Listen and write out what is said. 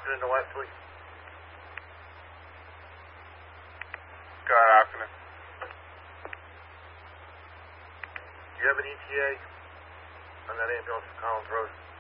afternoon to Wesley. Good afternoon. Do you have an ETA on that ambulance for Collins Road?